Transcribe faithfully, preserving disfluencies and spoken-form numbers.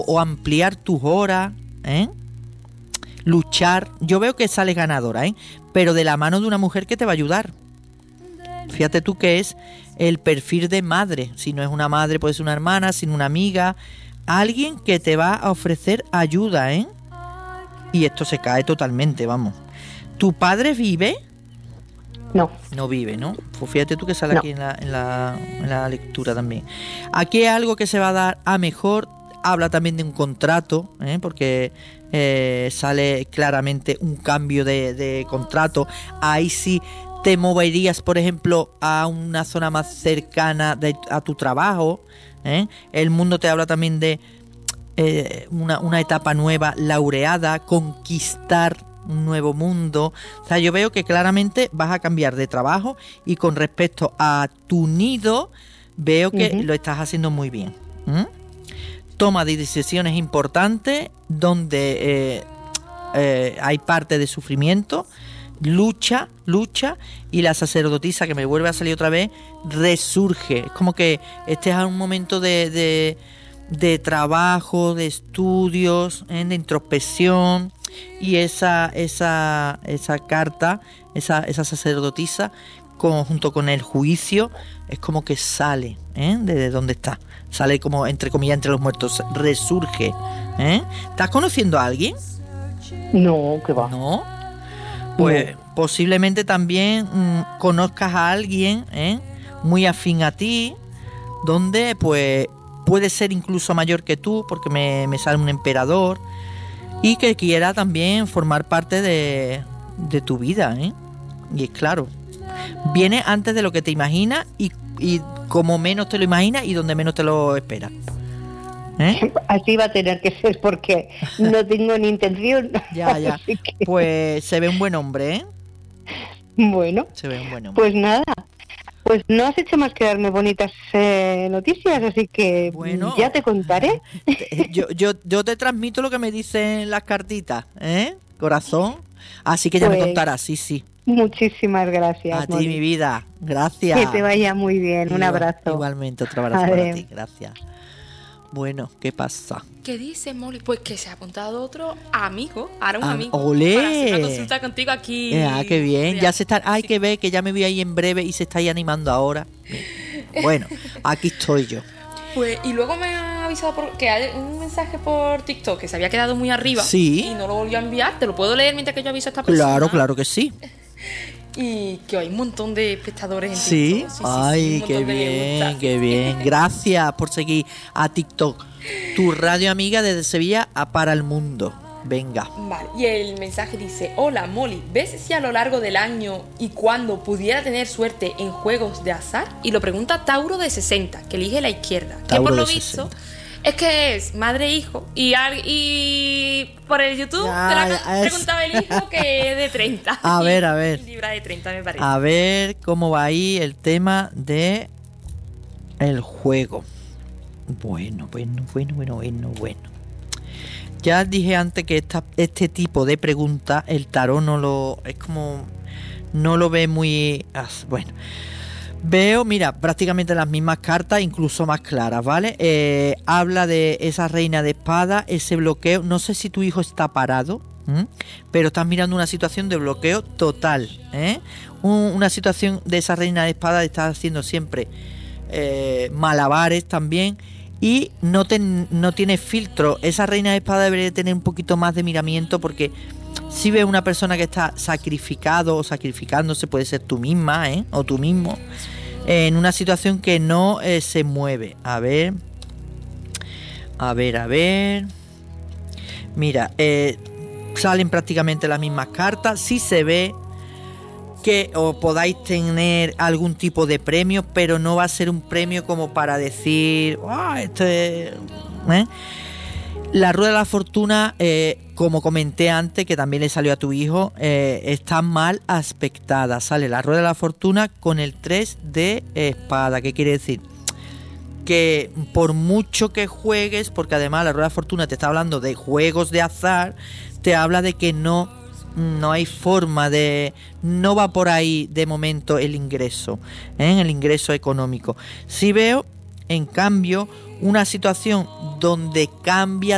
o ampliar tus horas, ¿eh? Luchar. Yo veo que sales ganadora, ¿eh? Pero de la mano de una mujer que te va a ayudar. Fíjate tú que es el perfil de madre. Si no es una madre, puede ser una hermana, si no una amiga. Alguien que te va a ofrecer ayuda, ¿eh? Y esto se cae totalmente, vamos. ¿Tu padre vive? No. No vive, ¿no? Pues fíjate tú que sale No. aquí en la, en, la, en la lectura también. Aquí hay algo que se va a dar a mejor. Habla también de un contrato, ¿eh? Porque eh, sale claramente un cambio de, de contrato. Ahí sí te moverías, por ejemplo, a una zona más cercana de, a tu trabajo, ¿eh? El mundo te habla también de eh, una, una etapa nueva, laureada, conquistar un nuevo mundo. O sea, yo veo que claramente vas a cambiar de trabajo y con respecto a tu nido, veo que uh-huh. lo estás haciendo muy bien. ¿Mm? Toma de decisiones importantes donde eh, eh, hay parte de sufrimiento, lucha, lucha, y la sacerdotisa, que me vuelve a salir otra vez, resurge. Es como que estés en un momento de, de, de trabajo, de estudios, ¿eh? de introspección, y esa esa esa carta, esa, esa sacerdotisa, con, junto con el juicio, es como que sale ¿eh? de, de donde está. Sale como, entre comillas, entre los muertos, resurge. ¿eh? ¿Estás conociendo a alguien? No, ¿qué va? No. Pues no. Posiblemente también mmm, conozcas a alguien ¿eh? muy afín a ti, donde pues puede ser incluso mayor que tú, porque me, me sale un emperador, y que quiera también formar parte de, de tu vida, ¿eh? Y es claro, viene antes de lo que te imaginas y, y como menos te lo imaginas y donde menos te lo esperas. ¿Eh? Así va a tener que ser, porque no tengo ni intención. Ya, ya. Que... Pues se ve un buen hombre, ¿eh? Bueno, se ve un buen hombre. Pues nada, pues no has hecho más que darme bonitas eh, noticias, así que bueno, ya te contaré. Yo, yo, yo te transmito lo que me dicen las cartitas, ¿eh? Corazón. Así que ya pues... me contarás, sí, sí. Muchísimas gracias, a ti, Molly. Mi vida, gracias. Que te vaya muy bien. Igual, un abrazo. Igualmente, otro abrazo para ti, gracias. Bueno, ¿qué pasa? ¿Qué dice, Molly? Pues que se ha apuntado otro amigo, ahora un ah, amigo, ¡olé! para hacer una consulta contigo aquí. Ah, qué bien, ya se está, hay sí. que ver que ya me voy ahí en breve y se está ahí animando ahora. Bueno, aquí estoy yo. Pues, y luego me ha avisado por, que hay un mensaje por TikTok que se había quedado muy arriba. Sí. Y no lo volvió a enviar. ¿Te lo puedo leer mientras que yo aviso a esta persona? Claro, claro que sí. Y que hay un montón de espectadores en ¿Sí? TikTok. Sí, sí, ay, sí, qué bien, qué bien. Gracias por seguir a TikTok, tu radio amiga desde Sevilla a para el mundo. Venga. Vale, y el mensaje dice: hola Molly, ¿ves si a lo largo del año y cuando pudiera tener suerte en juegos de azar? Y lo pregunta Tauro de sesenta, que elige la izquierda. Tauro que por lo de visto sesenta. Es que es madre e hijo. Y, y por el YouTube ya, te la ya, preguntaba el hijo, que es de treinta. A ver, a ver. Libra de treinta, me parece. A ver cómo va ahí el tema de el juego. Bueno, bueno, bueno, bueno, bueno, bueno. Ya dije antes que esta, este tipo de preguntas el tarot no lo... Es como... No lo ve muy... Bueno... Veo, mira, prácticamente las mismas cartas, incluso más claras, ¿vale? Eh, habla de esa reina de espada, ese bloqueo. No sé si tu hijo está parado, ¿eh? Pero estás mirando una situación de bloqueo total, ¿eh? Un, una situación de esa reina de espada, estás haciendo siempre eh, malabares también. Y no, te, no tiene filtro. Esa reina de espada debería tener un poquito más de miramiento, porque si ves una persona que está sacrificado o sacrificándose, puede ser tú misma, ¿eh? O tú mismo, en una situación que no eh, se mueve. A ver, a ver, a ver. Mira, eh, salen prácticamente las mismas cartas. Sí se ve que os podáis tener algún tipo de premio, pero no va a ser un premio como para decir, ah, esto es... ¿eh? La rueda de la fortuna, eh, como comenté antes, que también le salió a tu hijo, eh, está mal aspectada. Sale la rueda de la fortuna con el tres de espada. ¿Qué quiere decir? Que por mucho que juegues, porque además la rueda de la fortuna te está hablando de juegos de azar, te habla de que no... No hay forma de... No va por ahí de momento el ingreso, ¿eh? El ingreso económico. Sí veo, en cambio, una situación donde cambia